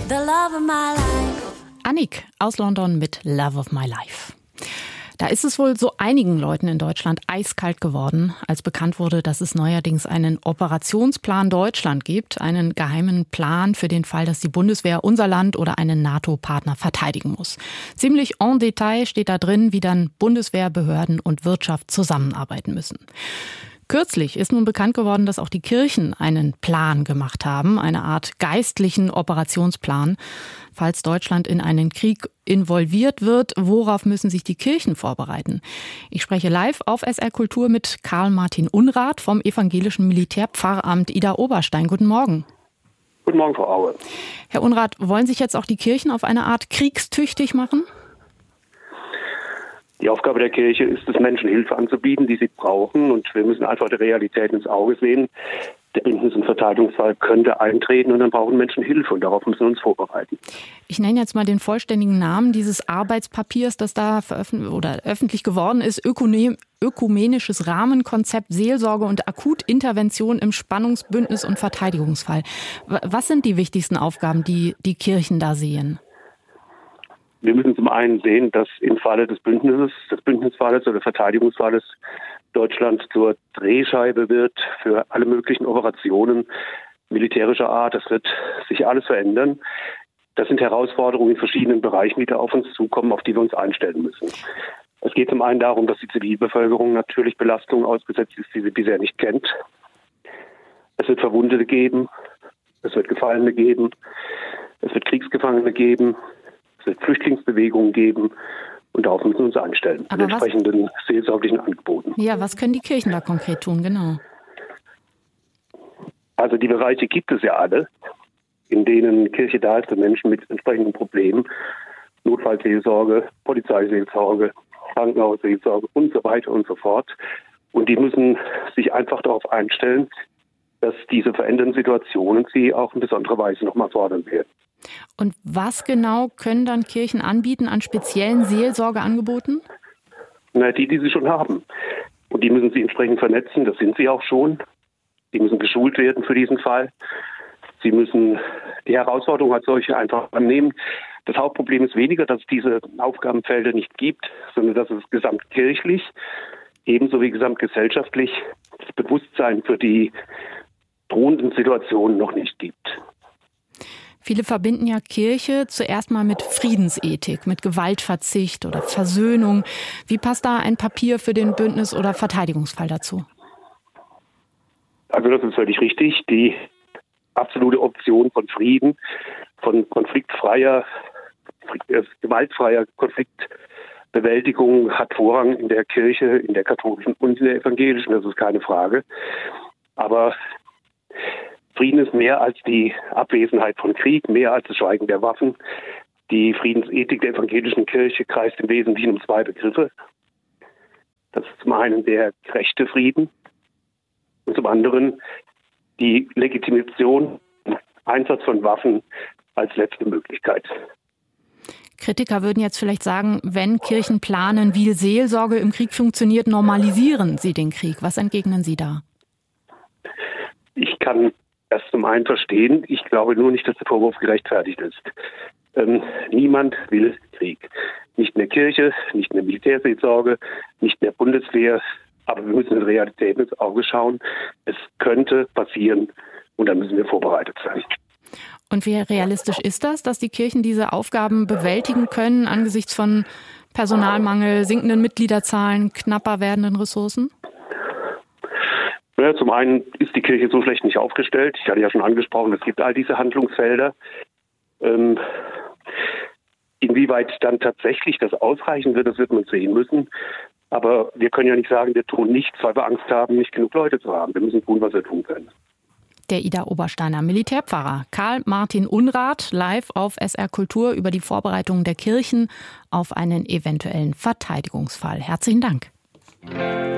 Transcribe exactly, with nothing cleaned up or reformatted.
the love of my life. Annick aus London mit Love of My Life. Da ist es wohl so einigen Leuten in Deutschland eiskalt geworden, als bekannt wurde, dass es neuerdings einen Operationsplan Deutschland gibt, einen geheimen Plan für den Fall, dass die Bundeswehr unser Land oder einen NATO-Partner verteidigen muss. Ziemlich en Detail steht da drin, wie dann Bundeswehr, Behörden und Wirtschaft zusammenarbeiten müssen. Kürzlich ist nun bekannt geworden, dass auch die Kirchen einen Plan gemacht haben, eine Art geistlichen Operationsplan. Falls Deutschland in einen Krieg involviert wird, worauf müssen sich die Kirchen vorbereiten? Ich spreche live auf S R Kultur mit Karl Martin Unrath vom Evangelischen Militärpfarramt Idar-Oberstein. Guten Morgen. Guten Morgen, Frau Aue. Herr Unrath, wollen sich jetzt auch die Kirchen auf eine Art kriegstüchtig machen? Die Aufgabe der Kirche ist es, Menschen Hilfe anzubieten, die sie brauchen. Und wir müssen einfach der Realität ins Auge sehen. Der Bündnis- und Verteidigungsfall könnte eintreten und dann brauchen Menschen Hilfe. Und darauf müssen wir uns vorbereiten. Ich nenne jetzt mal den vollständigen Namen dieses Arbeitspapiers, das da veröffentlicht oder öffentlich geworden ist. Ökone- Ökumenisches Rahmenkonzept Seelsorge und Akutintervention im Spannungsbündnis- und Verteidigungsfall. Was sind die wichtigsten Aufgaben, die die Kirchen da sehen? Wir müssen zum einen sehen, dass im Falle des Bündnisses, des Bündnisfalles oder Verteidigungsfalles Deutschland zur Drehscheibe wird für alle möglichen Operationen militärischer Art. Das wird sich alles verändern. Das sind Herausforderungen in verschiedenen Bereichen, die da auf uns zukommen, auf die wir uns einstellen müssen. Es geht zum einen darum, dass die Zivilbevölkerung natürlich Belastungen ausgesetzt ist, die sie bisher nicht kennt. Es wird Verwundete geben, es wird Gefallene geben, es wird Kriegsgefangene geben. Es wird Flüchtlingsbewegungen geben und darauf müssen wir uns einstellen, mit entsprechenden seelsorglichen Angeboten. Ja, was können die Kirchen da konkret tun, genau? Also die Bereiche gibt es ja alle, in denen Kirche da ist für Menschen mit entsprechenden Problemen. Notfallseelsorge, Polizeiseelsorge, Krankenhausseelsorge und so weiter und so fort. Und die müssen sich einfach darauf einstellen, dass diese verändernden Situationen sie auch in besonderer Weise nochmal fordern werden. Und was genau können dann Kirchen anbieten an speziellen Seelsorgeangeboten? Na, die, die sie schon haben. Und die müssen sie entsprechend vernetzen, das sind sie auch schon. Die müssen geschult werden für diesen Fall. Sie müssen die Herausforderung als solche einfach annehmen. Das Hauptproblem ist weniger, dass es diese Aufgabenfelder nicht gibt, sondern dass es gesamtkirchlich, ebenso wie gesamtgesellschaftlich, das Bewusstsein für die drohenden Situationen noch nicht gibt. Viele verbinden ja Kirche zuerst mal mit Friedensethik, mit Gewaltverzicht oder Versöhnung. Wie passt da ein Papier für den Bündnis- oder Verteidigungsfall dazu? Also das ist völlig richtig. Die absolute Option von Frieden, von konfliktfreier, gewaltfreier Konfliktbewältigung hat Vorrang in der Kirche, in der katholischen und in der evangelischen, das ist keine Frage. Aber Frieden ist mehr als die Abwesenheit von Krieg, mehr als das Schweigen der Waffen. Die Friedensethik der evangelischen Kirche kreist im Wesentlichen um zwei Begriffe. Das ist zum einen der gerechte Frieden und zum anderen die Legitimation, Einsatz von Waffen als letzte Möglichkeit. Kritiker würden jetzt vielleicht sagen, wenn Kirchen planen, wie Seelsorge im Krieg funktioniert, normalisieren sie den Krieg. Was entgegnen Sie da? Ich kann das zum einen verstehen. Ich glaube nur nicht, dass der Vorwurf gerechtfertigt ist. Ähm, niemand will Krieg. Nicht in der Kirche, nicht in der Militärseelsorge, nicht in der Bundeswehr. Aber wir müssen in der Realität ins Auge schauen. Es könnte passieren und da müssen wir vorbereitet sein. Und wie realistisch ist das, dass die Kirchen diese Aufgaben bewältigen können angesichts von Personalmangel, sinkenden Mitgliederzahlen, knapper werdenden Ressourcen? Ja, zum einen ist die Kirche so schlecht nicht aufgestellt. Ich hatte ja schon angesprochen, es gibt all diese Handlungsfelder. Ähm, inwieweit dann tatsächlich das ausreichen wird, das wird man sehen müssen. Aber wir können ja nicht sagen, wir tun nichts, weil wir Angst haben, nicht genug Leute zu haben. Wir müssen tun, was wir tun können. Der Idar-Obersteiner Militärpfarrer Karl Martin Unrath live auf S R Kultur über die Vorbereitungen der Kirchen auf einen eventuellen Verteidigungsfall. Herzlichen Dank.